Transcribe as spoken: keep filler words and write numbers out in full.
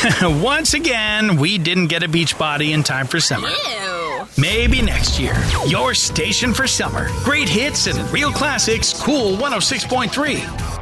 Once again, we didn't get a beach body in time for summer. Ew. Maybe next year. Your station for summer. Great hits and real classics, Cool one oh six point three.